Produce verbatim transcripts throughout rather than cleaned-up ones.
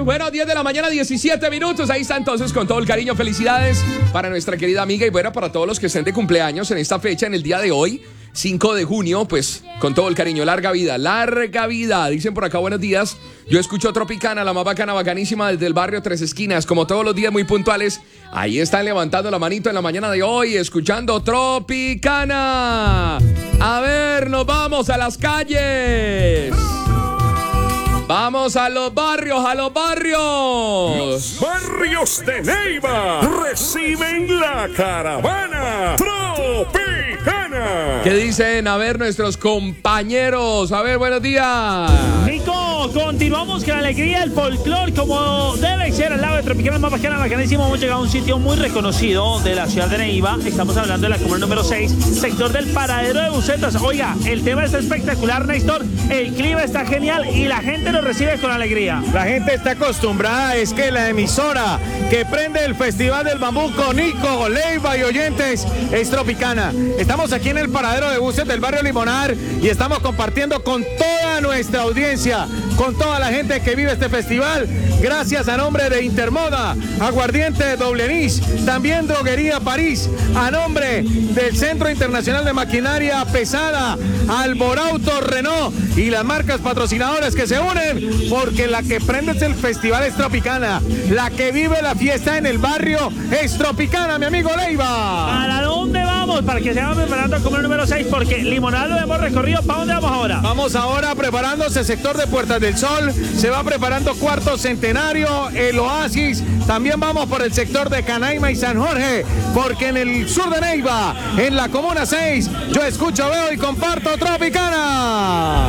Bueno, diez de la mañana, diecisiete minutos. Ahí está entonces con todo el cariño. Felicidades para nuestra querida amiga y bueno, para todos los que estén de cumpleaños en esta fecha, en el día de hoy, cinco de junio, pues con todo el cariño. Larga vida, larga vida. Dicen por acá, buenos días. Yo escucho Tropicana, la más bacana, bacanísima desde el barrio Tres Esquinas. Como todos los días, muy puntuales. Ahí están levantando la manito en la mañana de hoy, escuchando Tropicana. A ver, nos vamos a las calles. Vamos a los barrios, a los barrios. Los barrios de Neiva reciben la caravana Tropicana. ¿Qué dicen? A ver, nuestros compañeros. A ver, buenos días. Nico, continuamos con la alegría del folclore como debe ser al lado de Tropicana, más bacana, bacanísimo. Hemos llegado a un sitio muy reconocido de la ciudad de Neiva. Estamos hablando de la comuna número seis, sector del paradero de busetas. Oiga, el tema está espectacular, Néstor. El clima está genial y la gente nos recibe con alegría. La gente está acostumbrada, es que la emisora que prende el Festival del Bambú con Nico, Leiva y oyentes es Tropicana. Estamos aquí en el paradero de buses del barrio Limonar y estamos compartiendo con toda nuestra audiencia, con toda la gente que vive este festival, gracias a nombre de Intermoda, Aguardiente Doble Anís, también Droguería París, a nombre del Centro Internacional de Maquinaria Pesada, Alborauto Renault y las marcas patrocinadoras que se unen, porque la que prende es el festival es Tropicana, la que vive la fiesta en el barrio es Tropicana, mi amigo Leiva. ¿Para dónde vamos? Para que se vayan preparando como el número seis, porque Limonar lo hemos recorrido. ¿Para dónde vamos ahora? Vamos ahora preparándose el sector de Puertas del Sol, se va preparando Cuarto Centenario, el Oasis, también vamos por el sector de Canaima y San Jorge, porque en el sur de Neiva, en la comuna seis, yo escucho, veo y comparto Tropicana.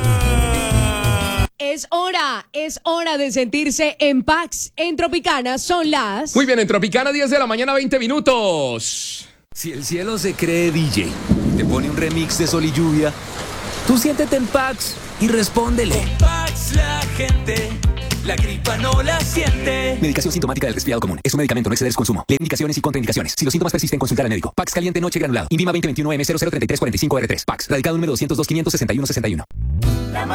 Es hora, es hora de sentirse en paz. En Tropicana son las... Muy bien, en Tropicana, diez de la mañana, veinte minutos. Si el cielo se cree D J, te pone un remix de Sol y Lluvia, tú siéntete en Pax y respóndele. Con Pax la gente, la gripa no la siente. Medicación sintomática del resfriado común. Es un medicamento, no exceder su consumo. Lee indicaciones y contraindicaciones. Si los síntomas persisten, consultar al médico. Pax caliente noche granulado. INVIMA veinte veintiuno M cero cero treinta y tres cuarenta y cinco R tres. Pax. Radicado número doscientos dos, quinientos sesenta y uno sesenta y uno. La